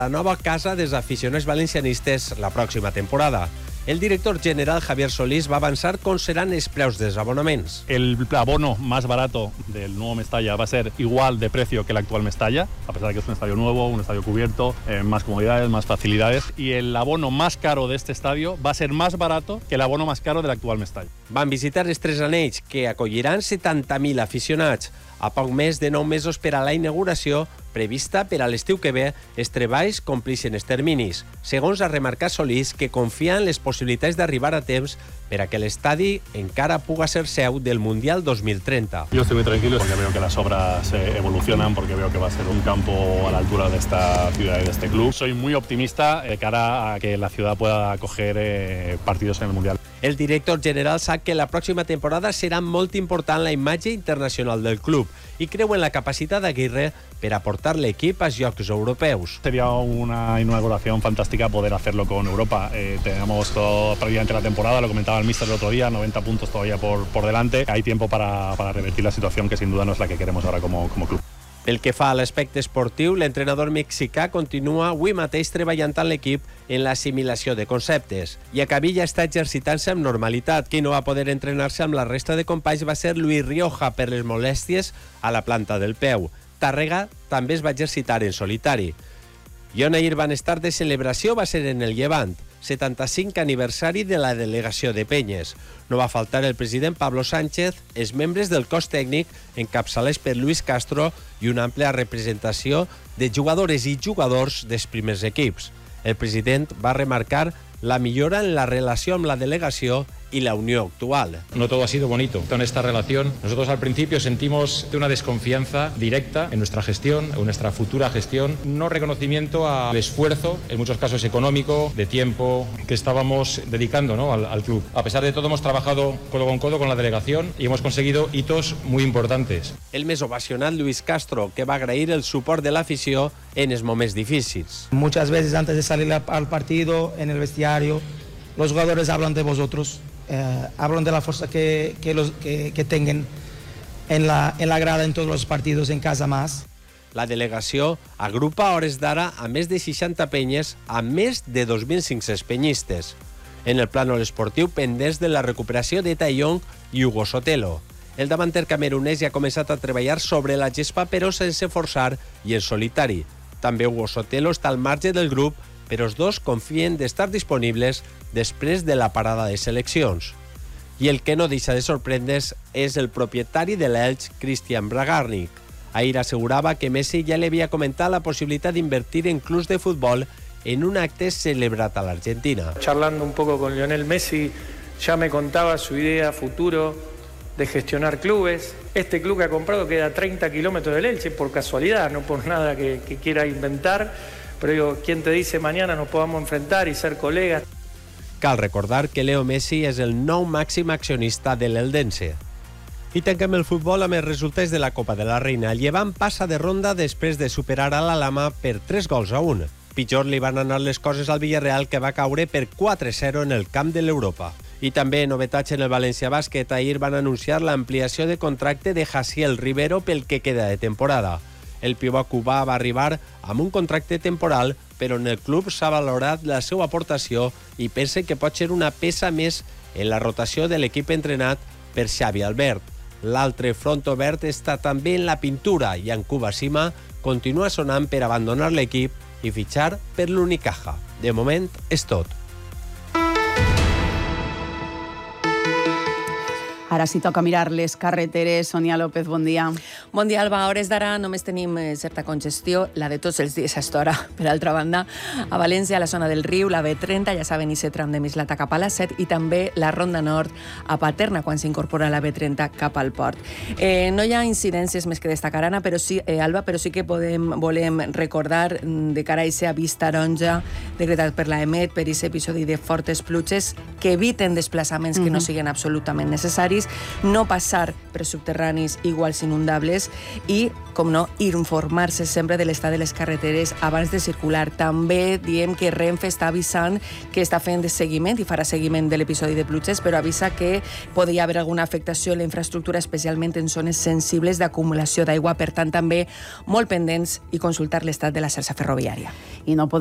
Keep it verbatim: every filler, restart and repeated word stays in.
la nova casa dels aficionats valencianistes la pròxima temporada. El director general Javier Solís va avançar com seran els preus dels abonaments. El abono más barato del nuevo Mestalla va a ser igual de precio que el actual Mestalla, a pesar de que es un estadio nuevo, un estadio cubierto, eh, más comodidades, más facilidades, y el abono más caro de este estadio va a ser más barato que el abono más caro del actual Mestalla. Van visitar els Tres Anells, que acolliran setanta mil aficionats. A poc més de nou mesos per a la inauguració, prevista per a l'estiu que ve, els treballs complixen els terminis. Segons ha remarcat Solís, que confia en les possibilitats d'arribar a temps per a que l'estadi encara puga ser seu del Mundial dos mil treinta. Yo estoy muy tranquilo porque veo que las obras eh, evolucionan, porque veo que va a ser un campo a la altura de esta ciudad y de este club. Soy muy optimista de cara a que la ciudad pueda acoger eh, partidos en el Mundial. El director general sap que la pròxima temporada serà molt important la imatge internacional del club i creu en la capacitat d'Aguirre per aportar l'equip als Jocs Europeus. Sería una inauguración fantástica poder hacerlo con Europa. Eh, tenemos todo prácticamente la temporada, lo comentaba el míster el otro día, noventa puntos todavía por, por delante. Hay tiempo para, para revertir la situación que sin duda no es la que queremos ahora como, como club. Pel que fa a l'aspecte esportiu, l'entrenador mexicà continua avui mateix treballant amb l'equip en l'assimilació de conceptes. I a Cabilla està exercitant-se amb normalitat. Qui no va poder entrenar-se amb la resta de companys va ser Luis Rioja per les molèsties a la planta del peu. Tàrrega també es va exercitar en solitari. I on ahir van estar de celebració va ser en el Llevant, setanta-cinc aniversari de la delegació de Penyes. No va faltar el president Pablo Sánchez, els membres del cos tècnic encapçalats per Luis Castro i una àmplia representació de jugadores i jugadors dels primers equips. El president va remarcar la millora en la relació amb la delegació y la unión actual. No todo ha sido bonito en esta relación. Nosotros al principio sentimos una desconfianza directa en nuestra gestión, en nuestra futura gestión, no reconocimiento al esfuerzo, en muchos casos económico, de tiempo, que estábamos dedicando, ¿no?, al, al club. A pesar de todo hemos trabajado codo con codo con la delegación y hemos conseguido hitos muy importantes. El més ovacionat Luis Castro, que va agrair el suport de l'afició en els moments difícils. Muchas veces antes de salir al partido, en el vestiario, los jugadores hablan de vosotros. Eh, hablan de la fuerza que, que, los, que, que tengan en la, en la grada en todos los partidos, en casa más. La delegació agrupa a hores d'ara a més de seixanta penyes a més de dos mil cinc-cents penyistes. En el plànol esportiu, pendents de la recuperació de Taillon i Hugo Sotelo. El davanter camerunès ja ha començat a treballar sobre la gespa, però sense forçar i en solitari. També Hugo Sotelo està al marge del grup, però els dos confien d'estar disponibles després de la parada de seleccions. I el que no deixa de sorprendre's és el propietari de l'Elx, Christian Bragarnik. Ahir assegurava que Messi ja li havia comentat la possibilitat d'invertir en clubs de futbol en un acte celebrat a l'Argentina. Charlando un poco con Lionel Messi, ya me contaba su idea futuro de gestionar clubes. Este club que ha comprado queda a treinta kilómetros del Elche, por casualidad, no por nada que, que quiera inventar. Pero digo, ¿quién te dice mañana nos podamos enfrentar y ser colegas? Cal recordar que Leo Messi és el nou màxim accionista de l'Eldense. I tanquem el futbol amb els resultats de la Copa de la Reina. El Llevant passa de ronda després de superar a la Lama per tres gols a un. Pitjor li van anar les coses al Villarreal, que va caure per quatre a zero en el camp de l'Europa. I també novetats en el València Bàsquet. Ahir van anunciar l'ampliació de contracte de Jaciel Rivero pel que queda de temporada. El pivot cubà va arribar amb un contracte temporal, però en el club s'ha valorat la seva aportació i pensa que pot ser una peça més en la rotació de l'equip entrenat per Xavi Albert. L'altre front obert està també en la pintura i en Cuba Sima continua sonant per abandonar l'equip i fitxar per l'Unicaja. De moment és tot. Ara sí toca mirar les carreteres. Sonia López, bon dia. Bon dia, Alba. A hores d'ara només tenim certa congestió, la de tots els dies a esta hora. Per altra banda, a València, a la zona del riu, la B trenta, ja saben, i se tram de Mislata cap a la set, i també la Ronda Nord a Paterna, quan s'incorpora la B trenta cap al port. Eh, no hi ha incidències més que destacar, Anna, però sí, eh, Alba, però sí que podem, volem recordar de cara a aquesta avís taronja decretat per la EMET per aquest episodi de fortes pluges que eviten desplaçaments que no siguin absolutament necessaris, no passar per subterranis iguals inundables pluges i, com no, informar-se sempre de l'estat de les carreteres abans de circular. També diem que Renfe està avisant que està fent seguiment i farà seguiment de l'episodi de pluges, però avisa que podria haver alguna afectació en la infraestructura, especialment en zones sensibles d'acumulació d'aigua. Per tant, també molt pendents i consultar l'estat de la xarxa ferroviària. I no